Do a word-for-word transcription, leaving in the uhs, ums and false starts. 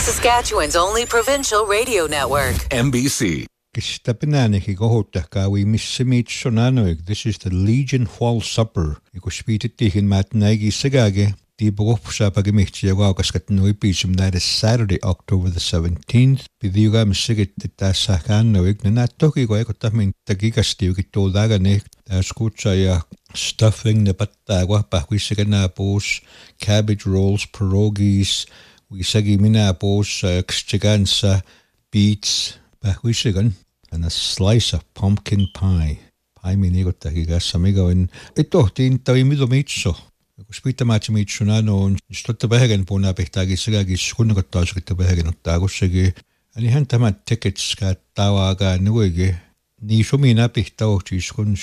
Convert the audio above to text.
Saskatchewan's only provincial radio network. M B C. This is the Legion Fall Supper. Iko speeted in Matnagi Sagage. Die that is Saturday, October the seventeenth. Bidiuga Msigit Tasakan Noig, Natoki Goikotamin Tagigastiu Gitolagane, Askuchaya stuffing the Patagua, Pahuisigana Bos, cabbage rolls, pierogies, Wisagimina Bos, Xchigansa, beets, Pahuisigan, and a slice of pumpkin pie. Pie minigo Tagigas amigo in Itotin Taimido Mitso. Spita Machimichunano, Stotta Bergen Pona Behtagi Sagagi, Skunagotas with the Bergen of Dagosegi, and he had tickets got Tawaga Nuege. Ni Shumina Pihtauchi, Skun